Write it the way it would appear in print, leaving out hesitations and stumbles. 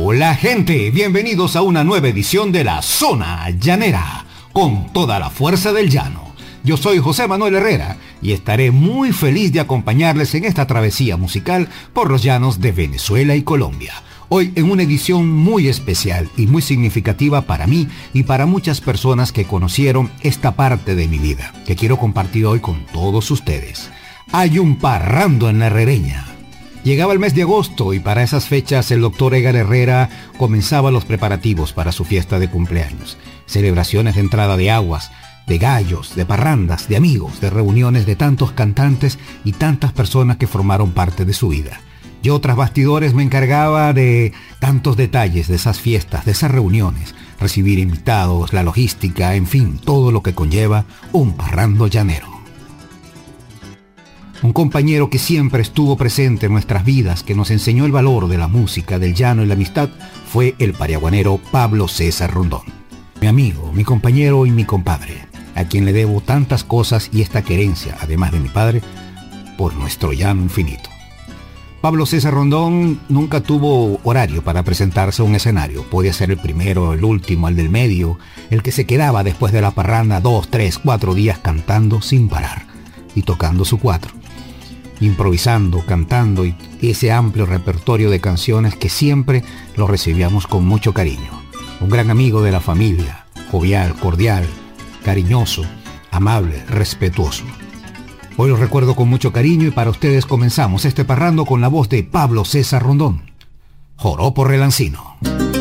Hola gente, bienvenidos a una nueva edición de La Zona Llanera, con toda la fuerza del llano. Yo soy José Manuel Herrera y estaré muy feliz de acompañarles en esta travesía musical por los llanos de Venezuela y Colombia. Hoy en una edición muy especial y muy significativa para mí y para muchas personas que conocieron esta parte de mi vida, que quiero compartir hoy con todos ustedes. Hay un parrando en la Herrereña. Llegaba el mes de agosto y para esas fechas el doctor Edgar Herrera comenzaba los preparativos para su fiesta de cumpleaños. Celebraciones de entrada de aguas, de gallos, de parrandas, de amigos, de reuniones de tantos cantantes y tantas personas que formaron parte de su vida. Yo tras bastidores me encargaba de tantos detalles de esas fiestas, de esas reuniones, recibir invitados, la logística, en fin, todo lo que conlleva un parrando llanero. Un compañero que siempre estuvo presente en nuestras vidas, que nos enseñó el valor de la música, del llano y la amistad, fue el pariaguanero Pablo César Rondón. Mi amigo, mi compañero y mi compadre, a quien le debo tantas cosas y esta querencia, además de mi padre, por nuestro llano infinito. Pablo César Rondón nunca tuvo horario para presentarse a un escenario. Podía ser el primero, el último, el del medio, el que se quedaba después de la parranda 2, 3, 4 días cantando sin parar y tocando su cuatro, improvisando, cantando y ese amplio repertorio de canciones que siempre lo recibíamos con mucho cariño. Un gran amigo de la familia, jovial, cordial, cariñoso, amable, respetuoso. Hoy lo recuerdo con mucho cariño y para ustedes comenzamos este parrando con la voz de Pablo César Rondón. Joropo Relancino.